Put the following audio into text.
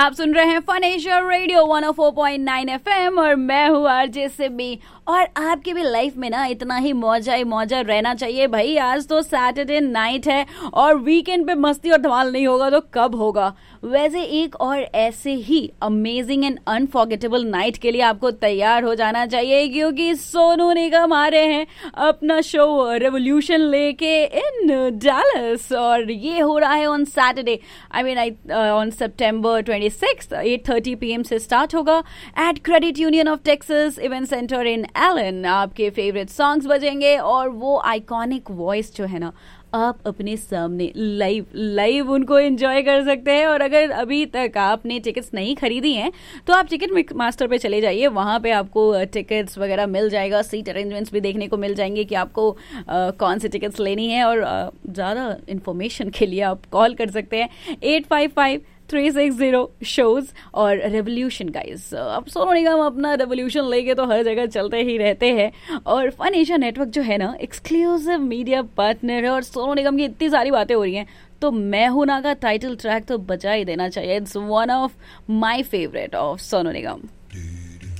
आप सुन रहे हैं फन एशिया रेडियो 104.9 एफएम और मैं हूँ आरजे सिमी। और आपकी भी लाइफ में ना इतना ही मौजा ही मौजा रहना चाहिए भाई। आज तो सैटरडे नाइट है और वीकेंड पे मस्ती और धमाल नहीं होगा तो कब होगा। वैसे एक और ऐसे ही अमेजिंग एंड अनफॉरगेटेबल नाइट के लिए आपको तैयार हो जाना चाहिए, क्योंकि सोनू निगम आ रहे हैं अपना शो रेवोल्यूशन लेके इन डैलस। और ये हो रहा है on Saturday, on September 26 8:30 PM से स्टार्ट होगा eight credit union of Texas event centre in Elon. आपके फेवरेट सॉन्ग्स बजेंगे और वो आइकॉनिक वॉइस जो है ना, आप अपने सामने लाइव उनको एंजॉय कर सकते हैं। और अगर अभी तक आपने टिकट्स नहीं खरीदी हैं तो आप टिकट मास्टर पे चले जाइए, वहाँ पे आपको टिकट्स वगैरह मिल जाएगा, सीट अरेंजमेंट्स भी देखने को मिल जाएंगे कि आपको कौन सी टिकट्स लेनी है। और ज़्यादा इन्फॉर्मेशन के लिए आप कॉल कर सकते हैं 855-360 शोज और रेवोल्यूशन गाइज। अब सोनू निगम अपना रेवोल्यूशन लेके तो हर जगह चलते ही रहते हैं। और फन एशिया नेटवर्क जो है ना, एक्सक्लूसिव मीडिया पार्टनर है और सोनू निगम की इतनी सारी बातें हो रही हैं तो मैं हूं ना का टाइटल ट्रैक तो बजा ही देना चाहिए। It's one of my favourite of Sonu Nigam.